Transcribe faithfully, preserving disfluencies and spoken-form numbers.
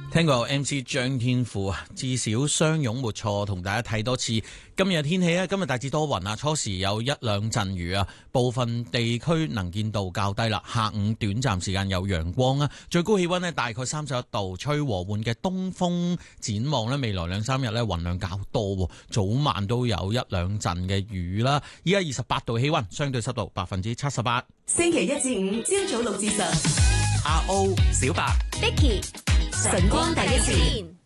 聽過 M C 張天賦啊，至少相擁沒錯，同大家睇多次今日天氣啊。今日大致多雲啊，初時有一兩陣雨啊，部分地區能見度較低啦。下午短暫時間有陽光啊，最高氣溫呢大概三十一度，吹和緩嘅東風。展望呢未來兩三日呢雲量較多，早晚都有一兩陣嘅雨啦。依家二十八度氣溫，相對濕度百分之七十八。 星期一至五朝早六至十， 阿歐、小白、 Vicky 晨光第一線。